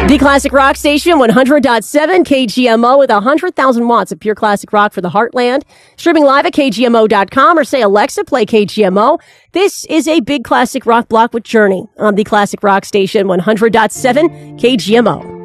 The Classic Rock Station, 100.7 KGMO with 100,000 watts of pure classic rock for the heartland. Streaming live at KGMO.com or say, Alexa, play KGMO. This is a big classic rock block with Journey on the Classic Rock Station, 100.7 KGMO.